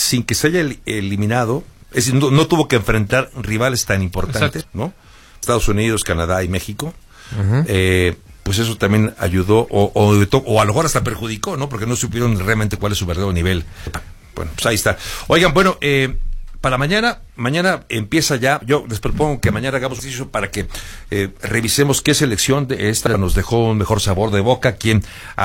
sin que se haya eliminado, es decir, no tuvo que enfrentar rivales tan importantes, exacto, ¿no? Estados Unidos, Canadá y México. Pues eso también ayudó, o a lo mejor hasta perjudicó, ¿no? Porque no supieron realmente cuál es su verdadero nivel. Bueno, pues ahí está. Oigan, bueno, para mañana empieza ya, yo les propongo que mañana hagamos ejercicio para que revisemos qué selección de esta nos dejó un mejor sabor de boca, quién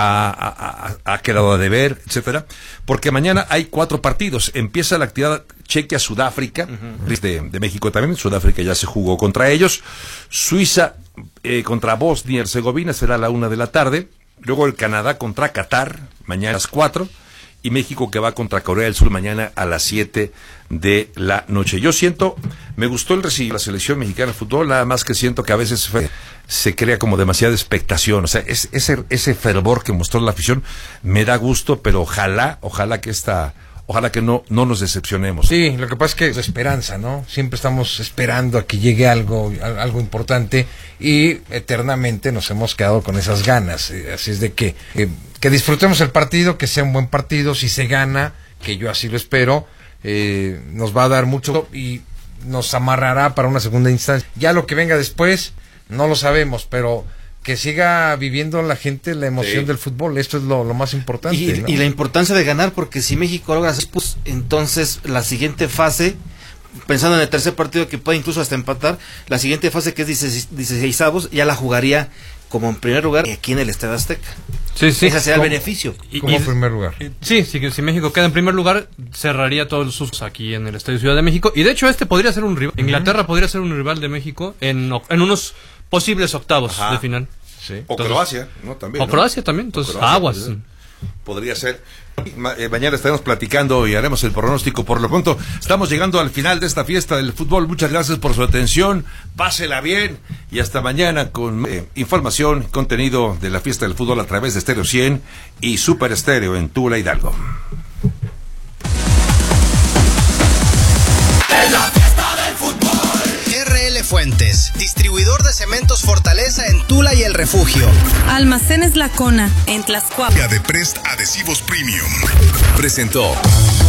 ha quedado a deber, etcétera, porque mañana hay 4 partidos, empieza la actividad Chequia-Sudáfrica, de México también, Sudáfrica ya se jugó contra ellos, Suiza contra Bosnia y Herzegovina será a la 1 de la tarde, luego el Canadá contra Qatar, mañana a las 4, y México que va contra Corea del Sur mañana a las 7 de la noche. Yo me gustó el recibir la selección mexicana de fútbol, nada más que siento que a veces se crea como demasiada expectación, o sea, ese fervor que mostró la afición me da gusto, pero ojalá que no nos decepcionemos. Sí, lo que pasa es que es esperanza, ¿no? Siempre estamos esperando a que llegue algo importante y eternamente nos hemos quedado con esas ganas. Así es de que disfrutemos el partido, que sea un buen partido. Si se gana, que yo así lo espero, nos va a dar mucho y nos amarrará para una segunda instancia. Ya lo que venga después, no lo sabemos, pero que siga viviendo la gente la emoción del fútbol, esto es lo más importante, ¿no? Y la importancia de ganar, porque si México logra hacer, pues, entonces la siguiente fase, pensando en el tercer partido que puede incluso hasta empatar, la siguiente fase que es 16avos, ya la jugaría como en primer lugar aquí en el Estadio Azteca. Sí. Ese será el beneficio. Como primer lugar. Sí, si México queda en primer lugar, cerraría todos sus aquí en el Estadio Ciudad de México, y de hecho podría ser un rival, Inglaterra podría ser un rival de México en unos posibles octavos de final. Sí. Entonces, Croacia, ¿no? También. Croacia también, entonces aguas. Podría ser. Mañana estaremos platicando y haremos el pronóstico. Por lo pronto, estamos llegando al final de esta fiesta del fútbol. Muchas gracias por su atención. Pásela bien y hasta mañana con información, contenido de la fiesta del fútbol a través de Stereo 100 y Super Estéreo en Tula, Hidalgo. Fuentes, distribuidor de cementos Fortaleza en Tula y El Refugio. Almacenes La Cona en Tlaxcuapan. De Prest Adhesivos Premium presentó